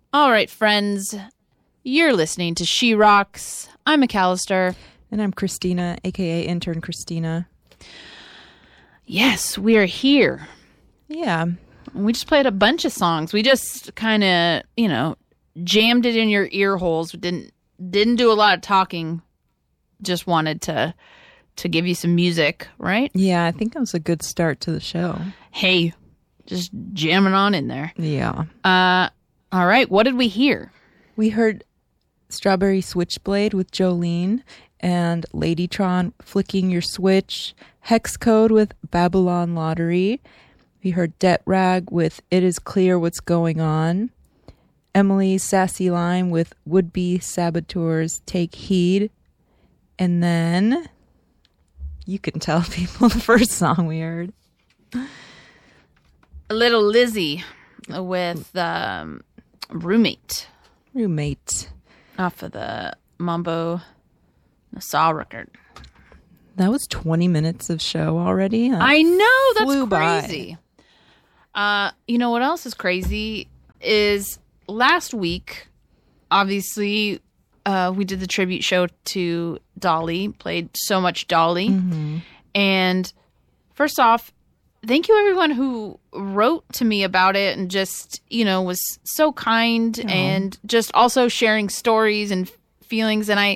All right, friends, you're listening to She Rocks. I'm McAllister. And I'm Christina, a.k.a. Intern Christina. Yes, we are here. Yeah. We just played a bunch of songs. We just kind of, jammed it in your ear holes. We didn't do a lot of talking. Just wanted to give you some music, right? Yeah, I think that was a good start to the show. Hey, just jamming on in there. Yeah. All right, what did we hear? We heard Strawberry Switchblade with Jolene and Ladytron, Flicking Your Switch, Hex Code with Babylon Lottery. We heard Det Rag with It Is Clear What's Going On. Emily's Sassy Lime with Would Be Saboteurs Take Heed. And then you can tell people the first song we heard. Little Lizzie with Roommate. Roommate. Off of the Mambo Nassau record. That was 20 minutes of show already. I know, that's flew crazy. You know what else is crazy is last week, obviously, we did the tribute show to Dolly, played so much Dolly. Mm-hmm. And first off, thank you everyone who wrote to me about it and just, was so kind and just also sharing stories and feelings. And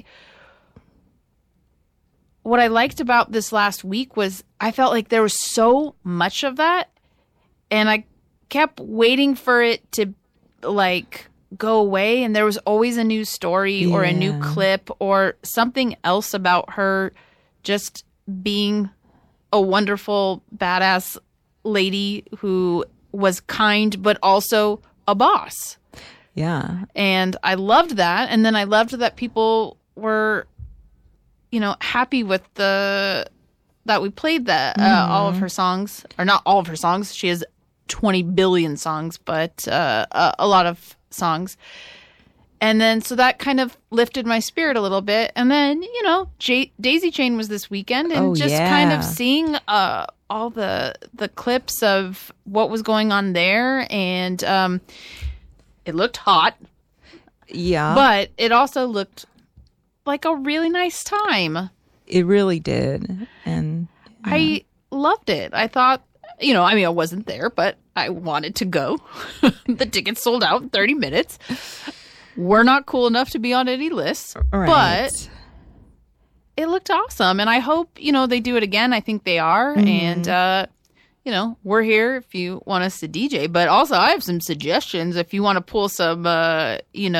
what I liked about this last week was I felt like there was so much of that. And I kept waiting for it to, go away. And there was always a new story or a new clip or something else about her just being a wonderful, badass lady who was kind, but also a boss. Yeah. And I loved that. And then I loved that people were, happy with that we played all of her songs, or not all of her songs. She has 20 billion songs, but a lot of songs. And then, so that kind of lifted my spirit a little bit. And then, Daisy Chain was this weekend, and kind of seeing all the clips of what was going on there. And it looked hot. Yeah. But it also looked like a really nice time. It really did. And I loved it. I thought, I wasn't there, but I wanted to go. The tickets sold out in 30 minutes. We're not cool enough to be on any lists, but it looked awesome. And I hope, they do it again. I think they are. Mm-hmm. And, we're here if you want us to DJ. But also, I have some suggestions if you want to pull some, other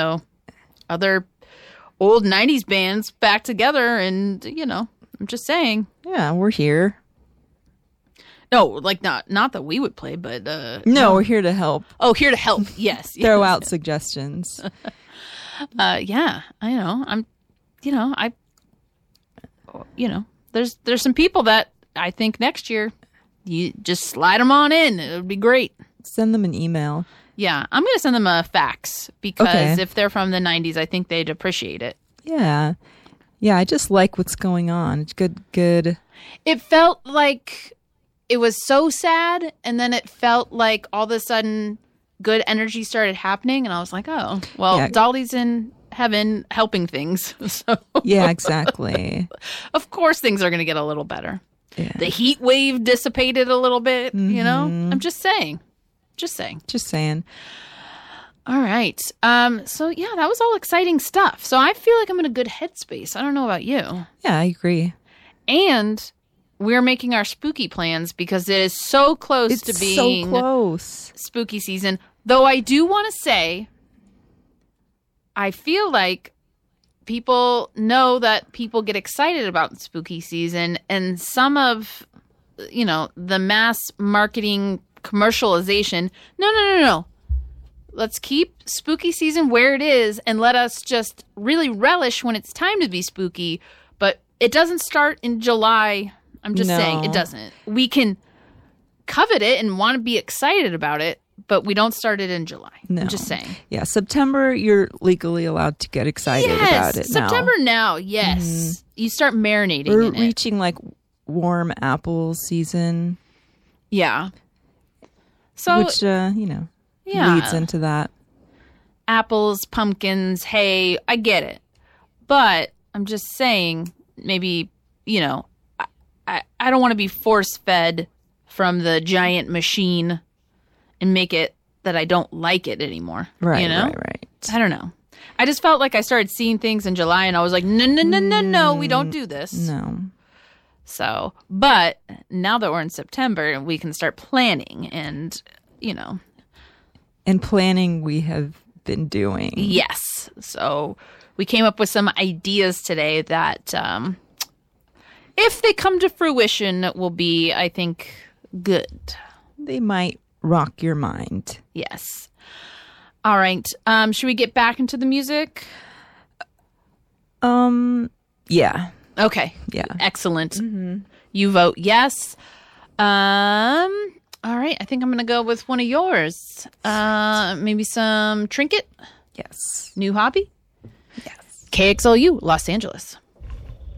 old 90s bands back together. And, I'm just saying. Yeah, we're here. No, not that we would play, but... No, we're here to help. Oh, here to help. Yes. Throw out suggestions. Yeah, I know. There's some people that I think next year, you just slide them on in. It would be great. Send them an email. Yeah, I'm going to send them a fax because if they're from the 90s, I think they'd appreciate it. Yeah. Yeah, I just like what's going on. It's good. It felt like it was so sad, and then it felt like all of a sudden good energy started happening, and I was like, oh, well, Dolly's in heaven helping things. So yeah, exactly. Of course things are going to get a little better. Yeah. The heat wave dissipated a little bit, I'm just saying. Just saying. All right. So, yeah, that was all exciting stuff. So I feel like I'm in a good headspace. I don't know about you. Yeah, I agree. And we're making our spooky plans because it is so close to being so close. Spooky season. Though I do want to say, I feel like people know that people get excited about spooky season, and some of, the mass marketing commercialization. No. Let's keep spooky season where it is and let us just really relish when it's time to be spooky. But it doesn't start in July. I'm just saying, it doesn't. We can covet it and want to be excited about it, but we don't start it in July. No. I'm just saying. Yeah, September, you're legally allowed to get excited about it now. September now, yes. Mm-hmm. You start marinating We're in it. reaching like warm apple season. Yeah. So, which, leads into that. apples, pumpkins, hay. I get it. But I'm just saying, maybe, I don't want to be force-fed from the giant machine and make it that I don't like it anymore. Right, right. I don't know. I just felt like I started seeing things in July and I was like, no, we don't do this. No. So, but now that we're in September, we can start planning and, And planning we have been doing. Yes. So we came up with some ideas today that, if they come to fruition, will be, I think, good. They might rock your mind. Yes. All right. Should we get back into the music? Yeah. Okay. Yeah. Excellent. Mm-hmm. You vote yes. All right. I think I'm going to go with one of yours. Maybe some Trinket? Yes. New hobby? Yes. KXLU, Los Angeles.